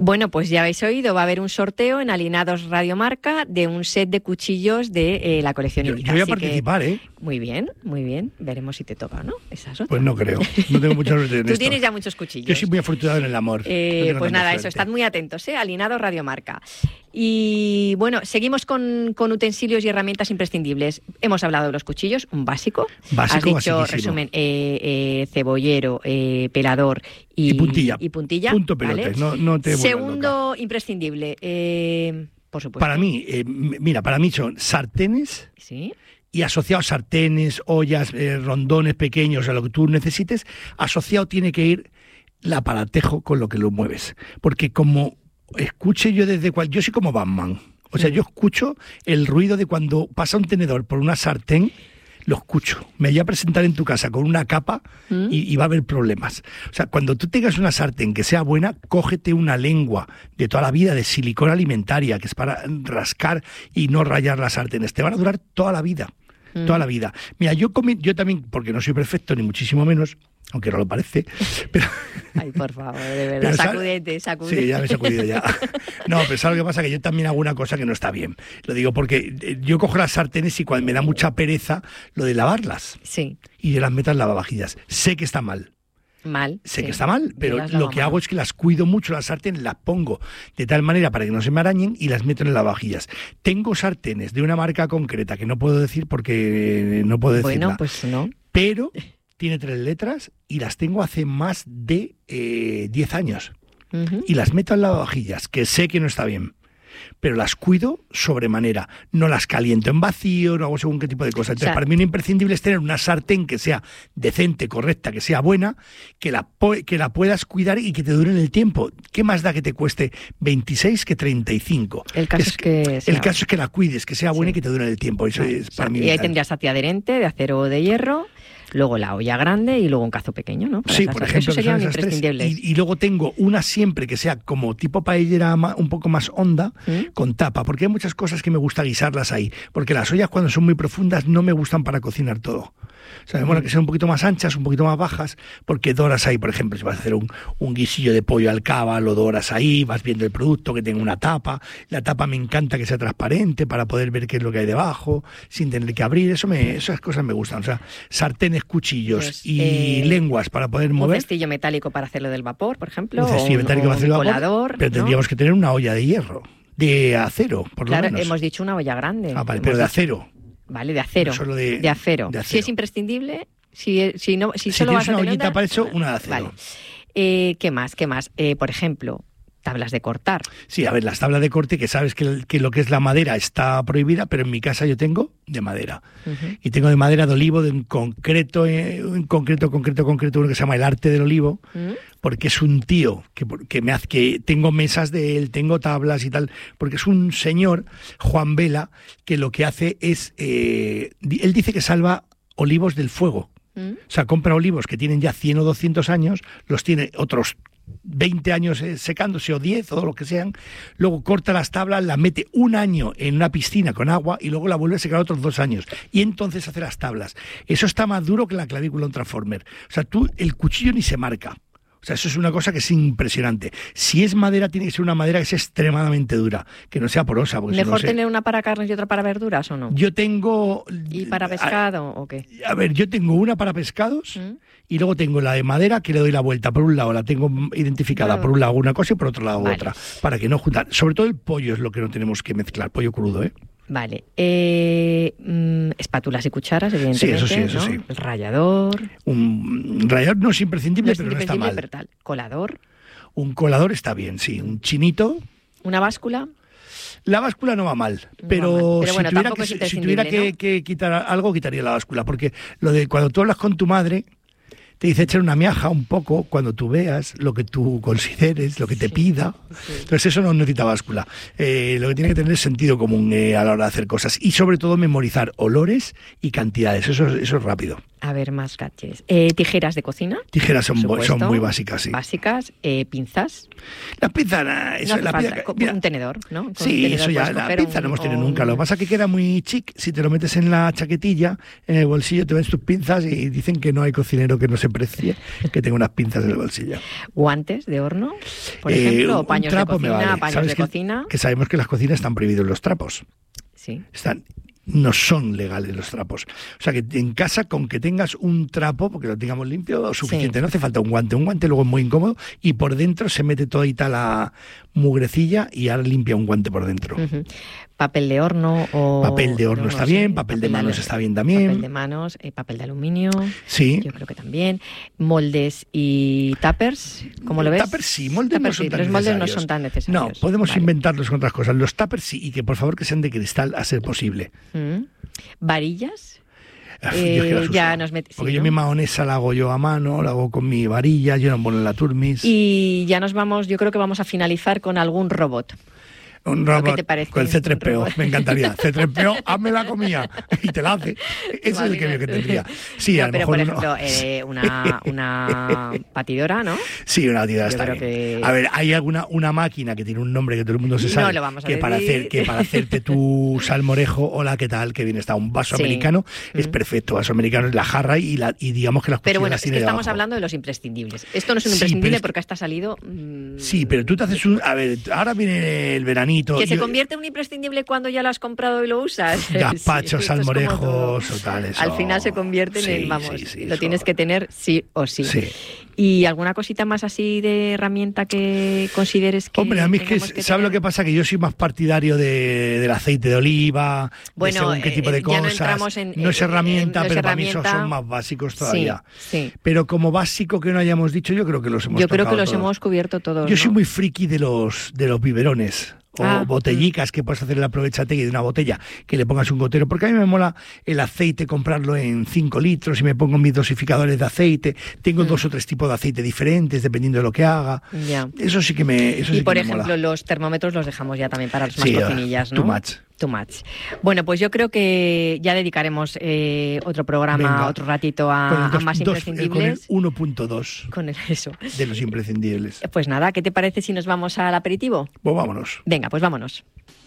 Bueno, pues ya habéis oído, va a haber un sorteo en Alineados Radio Marca de un set de cuchillos de la colección Ibiza. Yo voy a participar, ¿eh? Muy bien, muy bien. Veremos si te toca, ¿no? Esa es otra. Pues no creo, no tengo mucha suerte en Tú esto. tienes ya muchos cuchillos. Yo soy muy afortunado en el amor. Pues nada, eso, estad muy atentos, Alineados Radio Marca. Y bueno, seguimos con utensilios y herramientas imprescindibles. Hemos hablado de los cuchillos, un básico. Has dicho, resumen, cebollero, pelador y puntilla. Punto pelote, ¿vale? no te Segundo imprescindible, por supuesto. Para mí, para mí son sartenes. Sí. Y asociado sartenes, ollas, rondones pequeños, a lo que tú necesites, asociado tiene que ir el aparatejo con lo que lo mueves. Porque como escuche yo yo soy como Batman. O sea, yo escucho el ruido de cuando pasa un tenedor por una sartén, lo escucho. Me voy a presentar en tu casa con una capa y va a haber problemas. O sea, cuando tú tengas una sartén que sea buena, cógete una lengua de toda la vida de silicona alimentaria, que es para rascar y no rayar las sartenes. Te van a durar toda la vida. Toda la vida. Mira, yo también, porque no soy perfecto, ni muchísimo menos, aunque no lo parece, pero... Ay, por favor, de verdad, sacúdete. Sí, ya me he sacudido ya. No, pero ¿sabes lo que pasa? Que yo también hago una cosa que no está bien. Lo digo porque yo cojo las sartenes y cuando me da mucha pereza lo de lavarlas. Sí. Y yo las meto en lavavajillas. Sé que está mal. Sé que está mal, pero lo que hago es que las cuido mucho, las sartenes las pongo de tal manera para que no se me arañen y las meto en lavavajillas. Tengo sartenes de una marca concreta que no puedo decir porque no puedo decirla. Bueno, pues no. Pero tiene 3 letras y las tengo hace más de 10 años. Y las meto en lavavajillas, que sé que no está bien. Pero las cuido sobremanera, no las caliento en vacío, no hago según qué tipo de cosas. Entonces, para mí lo imprescindible es tener una sartén que sea decente, correcta, que sea buena, que la puedas cuidar y que te dure en el tiempo. ¿Qué más da que te cueste 26 que 35? El caso es que la cuides, que sea buena y que te dure en el tiempo. Eso es para mí. Y ahí tendrías antiadherente de acero o de hierro. Luego la olla grande y luego un cazo pequeño, ¿no? Sí, por ejemplo. Eso serían imprescindibles. Y luego tengo una siempre que sea como tipo paellera un poco más honda, con tapa, porque hay muchas cosas que me gusta guisarlas ahí. Porque las ollas cuando son muy profundas no me gustan para cocinar todo. O sea, bueno, que sean un poquito más anchas, un poquito más bajas, porque doras ahí, por ejemplo, si vas a hacer un guisillo de pollo al cava, lo doras ahí, vas viendo el producto, que tenga una tapa. La tapa me encanta que sea transparente para poder ver qué es lo que hay debajo, sin tener que abrir. Esas cosas me gustan. O sea, sartenes, cuchillos y lenguas para poder mover. Un cestillo metálico para hacerlo del vapor, por ejemplo. Un cestillo metálico para hacerlo del vapor, colador, pero tendríamos que tener una olla de hierro, de acero, por lo menos. Claro, hemos dicho una olla grande. Vale, pero de acero. Vale, de acero. No solo de acero. acero. Si es imprescindible, si solo tienes vas a una tener ollita para eso, una de acero. Vale. ¿Qué más? Por ejemplo, tablas de cortar. Sí, a ver, las tablas de corte, que sabes que lo que es la madera está prohibida, pero en mi casa yo tengo de madera. Y tengo de madera de olivo, de un concreto, uno que se llama El Arte del Olivo, porque es un tío que me hace, que tengo mesas de él, tengo tablas y tal, porque es un señor, Juan Vela, que lo que hace es, él dice que salva olivos del fuego. O sea, compra olivos que tienen ya 100 o 200 años, los tiene otros 20 años secándose o 10 o lo que sean, luego corta las tablas, la mete un año en una piscina con agua y luego la vuelve a secar otros 2 años y entonces hace las tablas. Eso está más duro que la clavícula de un Transformer. O sea, el cuchillo ni se marca. O sea, eso es una cosa que es impresionante. Si es madera, tiene que ser una madera que sea extremadamente dura, que no sea porosa. ¿Mejor tener una para carnes y otra para verduras o no? Yo tengo... ¿Y para pescado o qué? A ver, yo tengo una para pescados y luego tengo la de madera que le doy la vuelta. Por un lado la tengo identificada, por un lado una cosa y por otro lado otra, para que no juntar. Sobre todo el pollo es lo que no tenemos que mezclar, pollo crudo, ¿eh? Vale. Espátulas y cucharas, evidentemente. Sí, eso sí. El rallador. Un rallador no es imprescindible, pero no está mal. Pero tal. Colador. Un colador está bien, sí. Un chinito. ¿Una báscula? La báscula no va mal, pero si tuviera que quitar algo, quitaría la báscula. Porque lo de cuando tú hablas con tu madre, te dice echar una miaja un poco cuando tú veas lo que tú consideres, lo que te pida. Entonces eso no necesita báscula. Lo que tiene que tener es sentido común a la hora de hacer cosas. Y sobre todo memorizar olores y cantidades. Eso es rápido. A ver, más gadgets. ¿Tijeras de cocina? Tijeras son muy básicas, sí. Básicas. ¿Pinzas? Las pinzas, un tenedor, ¿no? Sí, eso ya. La pinza no hemos tenido nunca. Lo que pasa es que queda muy chic. Si te lo metes en la chaquetilla, en el bolsillo, te ves tus pinzas y dicen que no hay cocinero que no se precie que tenga unas pinzas en el bolsillo. ¿Guantes de horno? por ejemplo, o paños de cocina, paños de cocina. Que sabemos que en las cocinas están prohibidos los trapos. Sí. No son legales los trapos. O sea que en casa, con que tengas un trapo, porque lo tengamos limpio, suficiente. Sí. No hace falta un guante. Un guante luego es muy incómodo y por dentro se mete todita la mugrecilla y ahora limpia un guante por dentro. Papel de horno o... Papel de horno está bien, papel de manos está bien también. Papel de manos, papel de aluminio. Sí. Yo creo que también. Moldes y tuppers, ¿cómo lo ves? Tuppers sí, moldes no son tan necesarios. Los moldes no son tan necesarios. No, podemos inventarlos con otras cosas. Los tuppers sí, y que por favor que sean de cristal a ser posible. ¿Varillas? Ya nos metes. Porque yo mi mahonesa la hago yo a mano, la hago con mi varilla, yo no pongo la turmis. Y ya nos vamos, yo creo que vamos a finalizar con algún robot. Un robot. ¿Qué te parece? Con el C3PO, me encantaría. C3PO, hazme la comida y te la hace. Ese es el que tendría. Sí, a lo pero mejor por ejemplo, una batidora, ¿no? Sí, una batidora está bien. Que... A ver, hay una máquina que tiene un nombre que todo el mundo se sabe. No lo vamos a decir. Para hacerte tu salmorejo, hola, ¿qué tal? Que bien está. Un vaso americano es perfecto. Vaso americano es la jarra y digamos que las cuchillas. Pero bueno, es que estamos hablando de los imprescindibles. Esto no es un imprescindible porque hasta ha salido... Sí, pero tú te haces un... A ver, ahora viene el veranito... Que se convierte en un imprescindible cuando ya lo has comprado y lo usas. Gazpachos, salmorejos o tal. Al final se convierten en, lo tienes que tener sí o sí. ¿Y alguna cosita más así de herramienta que consideres que... Hombre, a mí es que ¿sabes lo que pasa? Que yo soy más partidario del aceite de oliva, bueno, de según qué tipo de cosas. No es herramienta, pero para mí esos son más básicos todavía. Sí. Pero como básico que no hayamos dicho, yo creo que los hemos tocado todos. Hemos cubierto todos. Yo soy muy friki de los biberones. O botellicas que puedes hacer el aprovechate de una botella, que le pongas un gotero, porque a mí me mola el aceite, comprarlo en 5 litros y me pongo mis dosificadores de aceite. Tengo 2 o 3 tipos de aceite diferentes dependiendo de lo que haga. Ya. Eso sí que me Y por ejemplo, los termómetros los dejamos ya también para los más cocinillas, ¿no? Too much. Bueno, pues yo creo que ya dedicaremos otro programa, otro ratito a más imprescindibles. Con el 1.2. Con eso. De los imprescindibles. Pues nada, ¿qué te parece si nos vamos al aperitivo? Pues vámonos. Venga, pues vámonos.